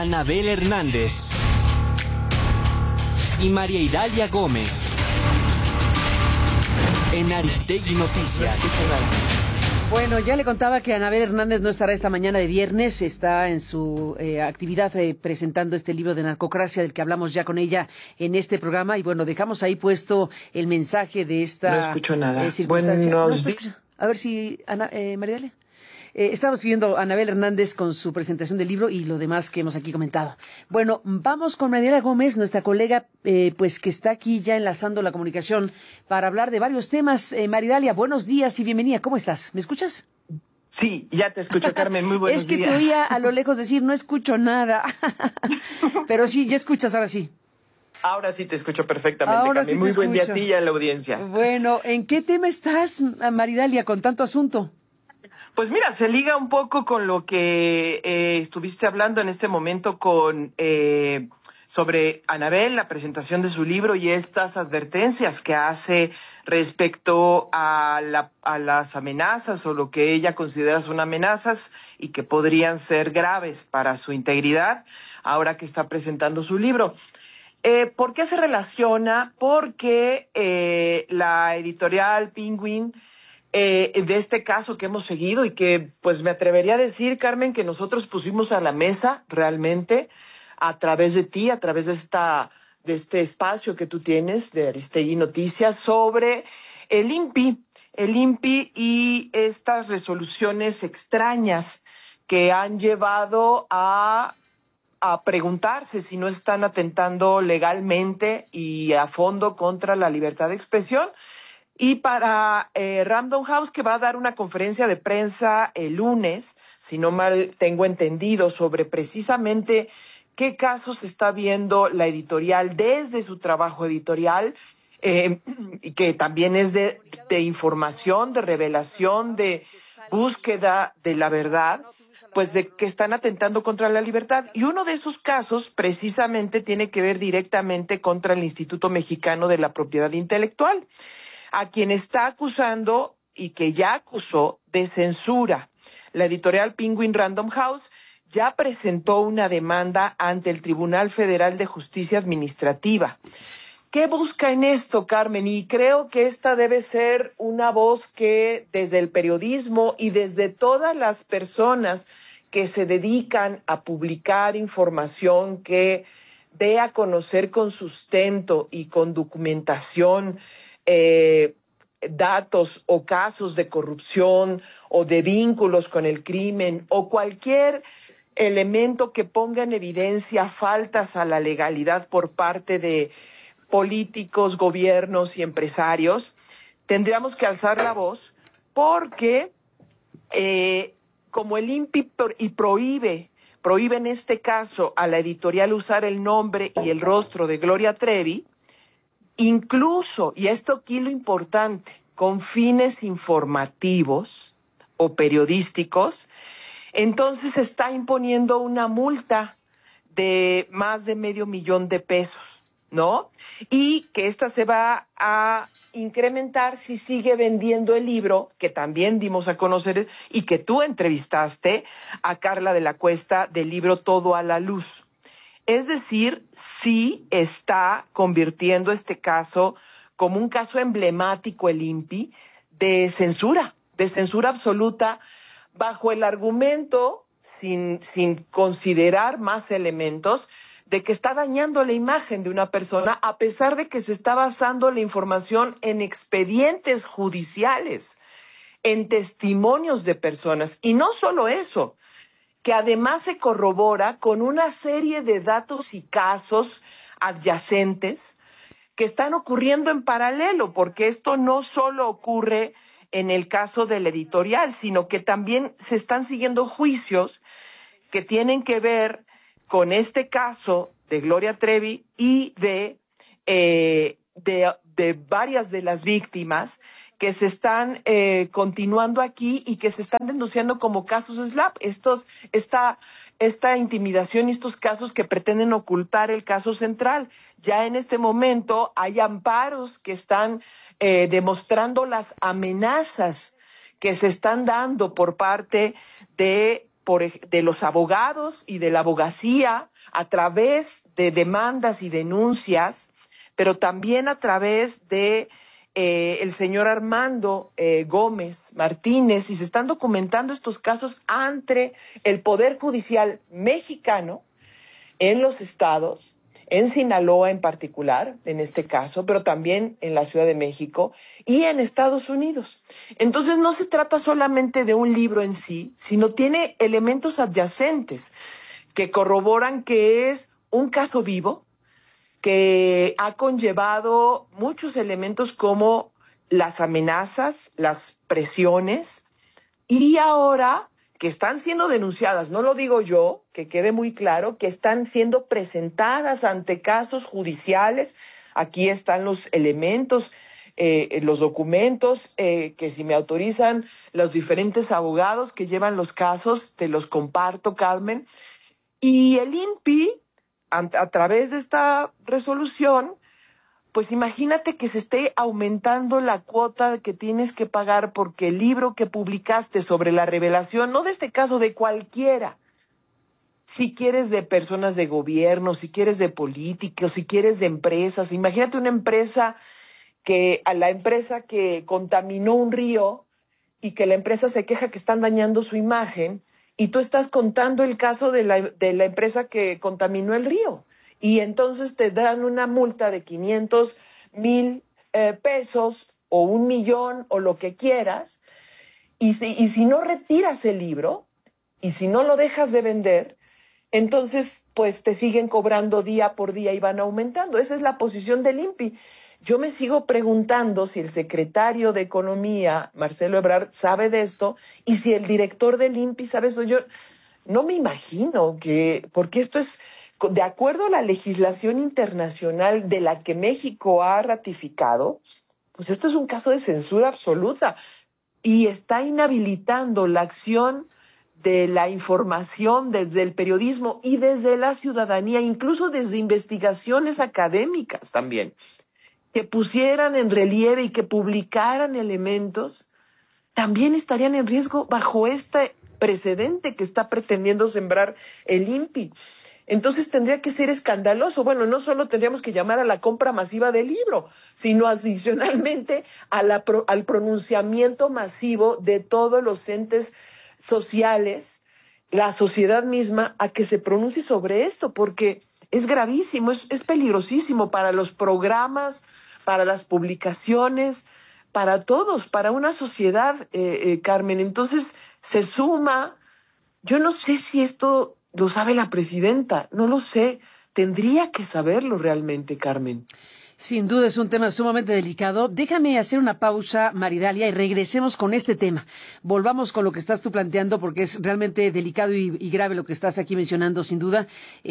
Anabel Hernández y María Idalia Gómez en Aristegui Noticias. Bueno, ya le contaba que Anabel Hernández no estará esta mañana de viernes, está en su actividad presentando este libro de narcocracia del que hablamos ya con ella en este programa, y bueno, dejamos ahí puesto el mensaje de esta No escucho nada. circunstancia. A ver si, María Idalia. Estamos siguiendo a Anabel Hernández con su presentación del libro y lo demás que hemos aquí comentado. Bueno, vamos con María Idalia Gómez, nuestra colega, pues que está aquí ya enlazando la comunicación para hablar de varios temas. María Idalia, buenos días y bienvenida. ¿Cómo estás? ¿Me escuchas? Sí, ya te escucho, Carmen. Muy buenos días. Es que te oía a lo lejos decir, no escucho nada. Pero sí, ya escuchas, ahora sí. Ahora sí te escucho perfectamente, Ahora Carmen. sí Muy buen día a escucho. ti y a la audiencia. Bueno, ¿en qué tema estás, María Idalia, con tanto asunto? Pues mira, se liga un poco con lo que estuviste hablando en este momento sobre Anabel, la presentación de su libro y estas advertencias que hace respecto a las amenazas o lo que ella considera son amenazas y que podrían ser graves para su integridad ahora que está presentando su libro. ¿Por qué se relaciona? Porque la editorial Penguin, de este caso que hemos seguido y que pues me atrevería a decir, Carmen, que nosotros pusimos a la mesa realmente a través de ti, a través de este espacio que tú tienes de Aristegui Noticias sobre el INPI y estas resoluciones extrañas que han llevado a preguntarse si no están atentando legalmente y a fondo contra la libertad de expresión. Y para Random House, que va a dar una conferencia de prensa el lunes, si no mal tengo entendido, sobre precisamente qué casos está viendo la editorial desde su trabajo editorial, y que también es de información, de revelación, de búsqueda de la verdad, pues de que están atentando contra la libertad. Y uno de esos casos precisamente tiene que ver directamente contra el Instituto Mexicano de la Propiedad Intelectual, a quien está acusando y que ya acusó de censura. La editorial Penguin Random House ya presentó una demanda ante el Tribunal Federal de Justicia Administrativa. ¿Qué busca en esto, Carmen? Y creo que esta debe ser una voz que desde el periodismo y desde todas las personas que se dedican a publicar información que dé a conocer con sustento y con documentación datos o casos de corrupción o de vínculos con el crimen o cualquier elemento que ponga en evidencia faltas a la legalidad por parte de políticos, gobiernos y empresarios, tendríamos que alzar la voz porque como el INPI prohíbe en este caso a la editorial usar el nombre y el rostro de Gloria Trevi, incluso, y esto aquí lo importante, con fines informativos o periodísticos, entonces se está imponiendo una multa de más de $500,000, ¿no? Y que esta se va a incrementar si sigue vendiendo el libro, que también dimos a conocer y que tú entrevistaste a Carla de la Cuesta del libro Todo a la Luz. Es decir, sí está convirtiendo este caso como un caso emblemático el INPI de censura absoluta, bajo el argumento, sin considerar más elementos, de que está dañando la imagen de una persona, a pesar de que se está basando la información en expedientes judiciales, en testimonios de personas. Y no solo eso, que además se corrobora con una serie de datos y casos adyacentes que están ocurriendo en paralelo, porque esto no solo ocurre en el caso del editorial, sino que también se están siguiendo juicios que tienen que ver con este caso de Gloria Trevi y de varias de las víctimas que se están continuando aquí y que se están denunciando como casos SLAPP. Esta intimidación y estos casos que pretenden ocultar el caso central. Ya en este momento hay amparos que están demostrando las amenazas que se están dando por parte de de los abogados y de la abogacía a través de demandas y denuncias, pero también a través de el señor Armando Gómez Martínez, y se están documentando estos casos ante el Poder Judicial mexicano en los estados, en Sinaloa en particular, en este caso, pero también en la Ciudad de México y en Estados Unidos. Entonces no se trata solamente de un libro en sí, sino tiene elementos adyacentes que corroboran que es un caso vivo, que ha conllevado muchos elementos como las amenazas, las presiones, y ahora que están siendo denunciadas, no lo digo yo, que quede muy claro, que están siendo presentadas ante casos judiciales. Aquí están los elementos, los documentos, que si me autorizan los diferentes abogados que llevan los casos, te los comparto, Carmen. Y el INPI, a través de esta resolución, pues imagínate que se esté aumentando la cuota que tienes que pagar porque el libro que publicaste sobre la revelación, no de este caso, de cualquiera, si quieres de personas de gobierno, si quieres de políticos, si quieres de empresas, imagínate una empresa a la empresa que contaminó un río y que la empresa se queja que están dañando su imagen, y tú estás contando el caso de la empresa que contaminó el río. Y entonces te dan una multa de 500,000 pesos o 1,000,000 o lo que quieras. Y si no retiras el libro y si no lo dejas de vender, entonces pues te siguen cobrando día por día y van aumentando. Esa es la posición del INPI. Yo me sigo preguntando si el secretario de Economía, Marcelo Ebrard, sabe de esto, y si el director del INPI sabe esto. Yo no me imagino porque esto es de acuerdo a la legislación internacional de la que México ha ratificado, pues esto es un caso de censura absoluta y está inhabilitando la acción de la información desde el periodismo y desde la ciudadanía, incluso desde investigaciones académicas también, que pusieran en relieve y que publicaran elementos, también estarían en riesgo bajo este precedente que está pretendiendo sembrar el INPI. Entonces tendría que ser escandaloso. Bueno, no solo tendríamos que llamar a la compra masiva del libro, sino adicionalmente al pronunciamiento masivo de todos los entes sociales, la sociedad misma, a que se pronuncie sobre esto, porque es gravísimo, es peligrosísimo para los programas, para las publicaciones, para todos, para una sociedad, Carmen. Entonces se suma, yo no sé si esto lo sabe la presidenta, no lo sé, tendría que saberlo realmente, Carmen. Sin duda es un tema sumamente delicado. Déjame hacer una pausa, Maridalia, y regresemos con este tema. Volvamos con lo que estás tú planteando, porque es realmente delicado y grave lo que estás aquí mencionando, sin duda.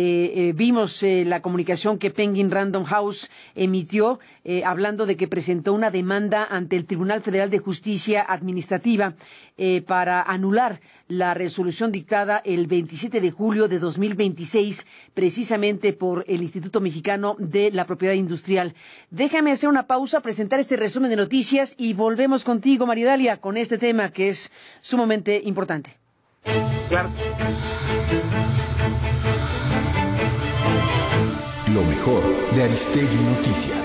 Vimos la comunicación que Penguin Random House emitió, hablando de que presentó una demanda ante el Tribunal Federal de Justicia Administrativa para anular la resolución dictada el 27 de julio de 2026, precisamente por el Instituto Mexicano de la Propiedad Industrial. Déjame hacer una pausa, presentar este resumen de noticias y volvemos contigo, Maridalia, con este tema que es sumamente importante. Claro. Lo mejor de Aristegui Noticias.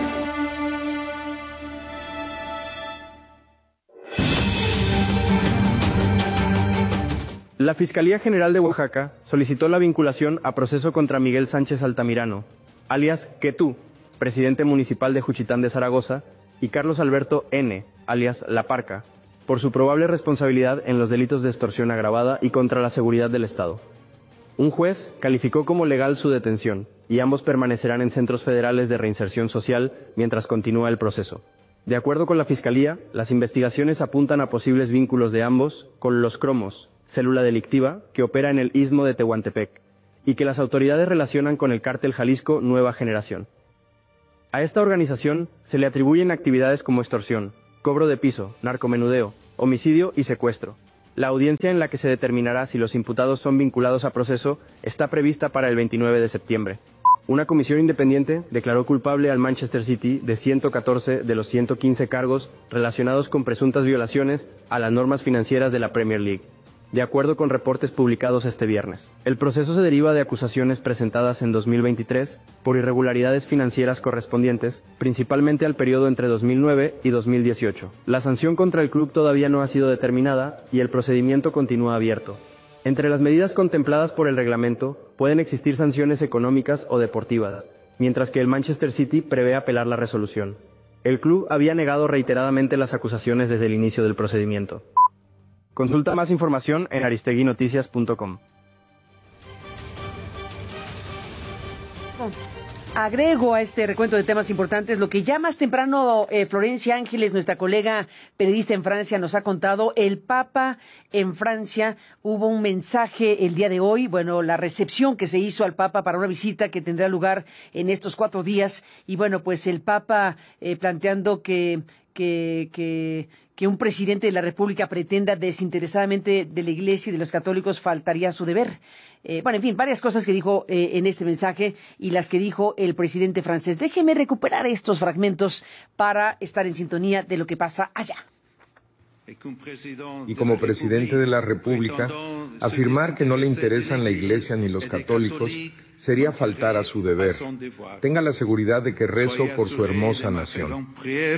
La Fiscalía General de Oaxaca solicitó la vinculación a proceso contra Miguel Sánchez Altamirano, alias Quetú, presidente municipal de Juchitán de Zaragoza, y Carlos Alberto N., alias La Parca, por su probable responsabilidad en los delitos de extorsión agravada y contra la seguridad del Estado. Un juez calificó como legal su detención, y ambos permanecerán en centros federales de reinserción social mientras continúa el proceso. De acuerdo con la Fiscalía, las investigaciones apuntan a posibles vínculos de ambos con Los Cromos, célula delictiva que opera en el istmo de Tehuantepec, y que las autoridades relacionan con el cártel Jalisco Nueva Generación. A esta organización se le atribuyen actividades como extorsión, cobro de piso, narcomenudeo, homicidio y secuestro. La audiencia en la que se determinará si los imputados son vinculados a proceso está prevista para el 29 de septiembre. Una comisión independiente declaró culpable al Manchester City de 114 de los 115 cargos relacionados con presuntas violaciones a las normas financieras de la Premier League. de acuerdo con reportes publicados este viernes. El proceso se deriva de acusaciones presentadas en 2023 por irregularidades financieras correspondientes, principalmente al periodo entre 2009 y 2018. La sanción contra el club todavía no ha sido determinada y el procedimiento continúa abierto. Entre las medidas contempladas por el reglamento pueden existir sanciones económicas o deportivas, mientras que el Manchester City prevé apelar la resolución. El club había negado reiteradamente las acusaciones desde el inicio del procedimiento. Consulta más información en aristeguinoticias.com. Agrego a este recuento de temas importantes lo que ya más temprano Florencia Ángeles, nuestra colega periodista en Francia, nos ha contado. El Papa en Francia, hubo un mensaje el día de hoy, bueno, la recepción que se hizo al Papa para una visita que tendrá lugar en estos 4 días. Y bueno, pues el Papa planteando que un presidente de la República pretenda desinteresadamente de la Iglesia y de los católicos faltaría a su deber. Bueno, en fin, varias cosas que dijo en este mensaje y las que dijo el presidente francés. Déjeme recuperar estos fragmentos para estar en sintonía de lo que pasa allá. Y como presidente de la República, afirmar que no le interesan la Iglesia ni los católicos sería faltar a su deber. Tenga la seguridad de que rezo por su hermosa nación.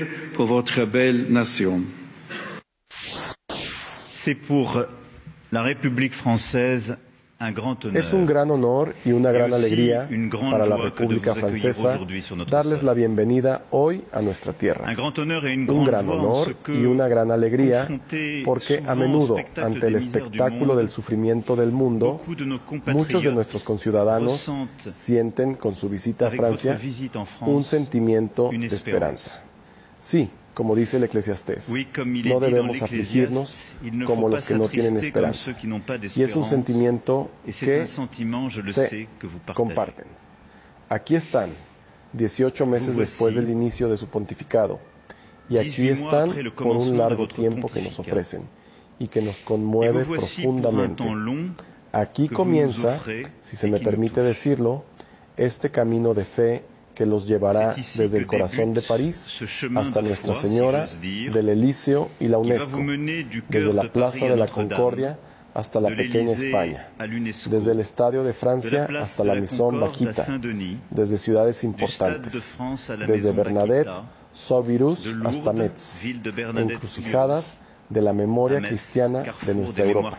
C'est pour la République française Es un gran honor y una gran alegría para la República Francesa darles la bienvenida hoy a nuestra tierra. Un gran honor y una gran alegría porque a menudo, ante el espectáculo del sufrimiento del mundo, muchos de nuestros conciudadanos sienten con su visita a Francia un sentimiento de esperanza. Sí, como dice el Eclesiastés, no debemos afligirnos como los que no tienen esperanza. Y es un sentimiento que se comparten. Aquí están, 18 meses después del inicio de su pontificado. Y aquí están por un largo tiempo que nos ofrecen y que nos conmueve profundamente. Aquí comienza, si se me permite decirlo, este camino de fe que los llevará desde el corazón de París hasta Nuestra Señora, del Elíseo y la UNESCO, desde la Plaza de la Concordia hasta la pequeña España, desde el Estadio de Francia hasta la Maison Vaquita, desde ciudades importantes, desde Bernadette, Soubirous hasta Metz, encrucijadas de la memoria cristiana de nuestra Europa.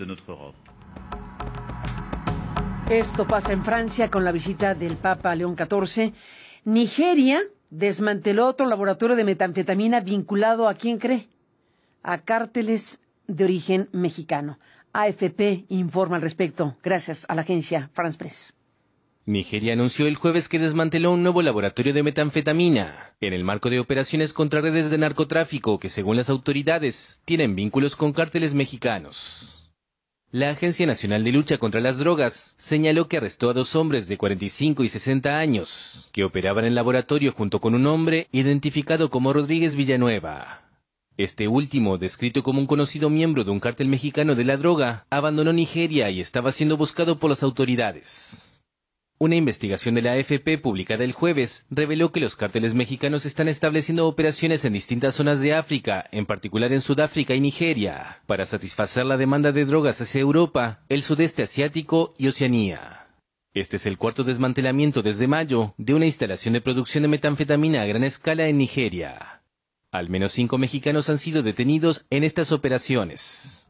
Esto pasa en Francia con la visita del Papa León XIV. Nigeria desmanteló otro laboratorio de metanfetamina vinculado a, ¿quién cree?, a cárteles de origen mexicano. AFP informa al respecto, gracias a la agencia France Press. Nigeria anunció el jueves que desmanteló un nuevo laboratorio de metanfetamina en el marco de operaciones contra redes de narcotráfico que, según las autoridades, tienen vínculos con cárteles mexicanos. La Agencia Nacional de Lucha contra las Drogas señaló que arrestó a 2 hombres de 45 y 60 años que operaban en el laboratorio junto con un hombre identificado como Rodríguez Villanueva. Este último, descrito como un conocido miembro de un cártel mexicano de la droga, abandonó Nigeria y estaba siendo buscado por las autoridades. Una investigación de la AFP publicada el jueves reveló que los cárteles mexicanos están estableciendo operaciones en distintas zonas de África, en particular en Sudáfrica y Nigeria, para satisfacer la demanda de drogas hacia Europa, el sudeste asiático y Oceanía. Este es el 4º desmantelamiento desde mayo de una instalación de producción de metanfetamina a gran escala en Nigeria. Al menos 5 mexicanos han sido detenidos en estas operaciones.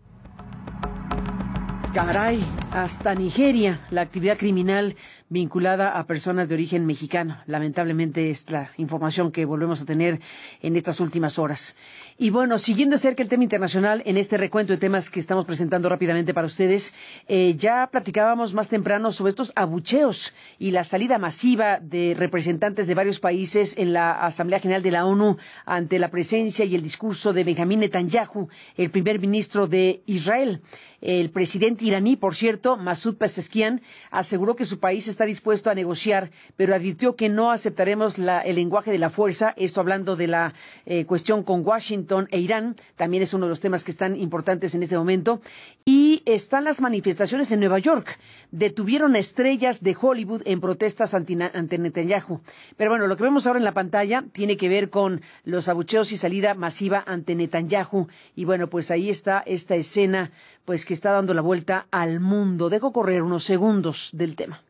Caray, hasta Nigeria, la actividad criminal vinculada a personas de origen mexicano. Lamentablemente es la información que volvemos a tener en estas últimas horas. Y bueno, siguiendo de cerca el tema internacional en este recuento de temas que estamos presentando rápidamente para ustedes, ya platicábamos más temprano sobre estos abucheos y la salida masiva de representantes de varios países en la Asamblea General de la ONU ante la presencia y el discurso de Benjamín Netanyahu, el primer ministro de Israel. El presidente iraní, por cierto, Masoud Pezeshkian, aseguró que su país está dispuesto a negociar, pero advirtió que no aceptaremos el lenguaje de la fuerza. Esto hablando de la cuestión con Washington e Irán. También es uno de los temas que están importantes en este momento. Y están las manifestaciones en Nueva York. Detuvieron a estrellas de Hollywood en protestas ante Netanyahu. Pero bueno, lo que vemos ahora en la pantalla tiene que ver con los abucheos y salida masiva ante Netanyahu. Y bueno, pues ahí está esta escena pues que está dando la vuelta al mundo. Dejo correr unos segundos del tema.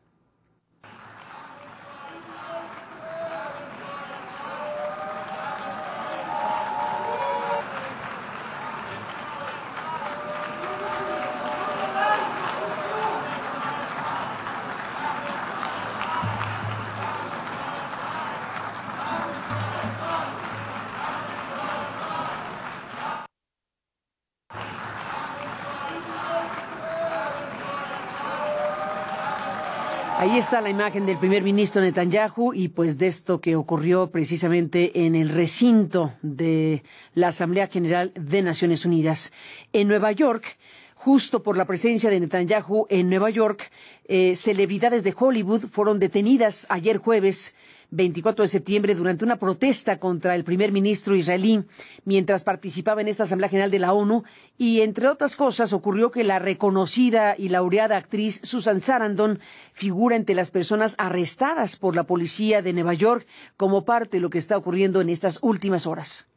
Ahí está la imagen del primer ministro Netanyahu y pues de esto que ocurrió precisamente en el recinto de la Asamblea General de Naciones Unidas. En Nueva York, justo por la presencia de Netanyahu en Nueva York, celebridades de Hollywood fueron detenidas ayer jueves 24 de septiembre durante una protesta contra el primer ministro israelí mientras participaba en esta Asamblea General de la ONU y, entre otras cosas, ocurrió que la reconocida y laureada actriz Susan Sarandon figura entre las personas arrestadas por la policía de Nueva York como parte de lo que está ocurriendo en estas últimas horas.